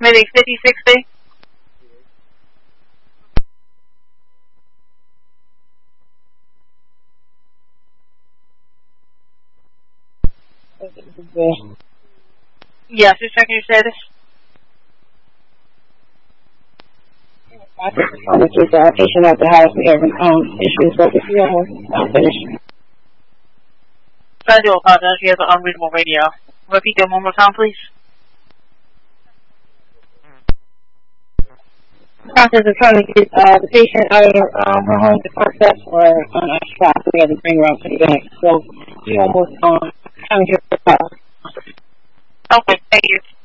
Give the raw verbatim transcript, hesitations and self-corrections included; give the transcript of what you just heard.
maybe fifty, sixty. Yes, just checking your status. I just want to keep the patient at the house. We have um, issues with the field. I'm finished. I do apologize. You have an unreadable radio. Repeat that one more time, please. Doctors are trying to get uh, the patient out of um, her home to process for an uh, shot. We had to bring her up to the back. So we almost um, trying to get her out. Okay, thank you.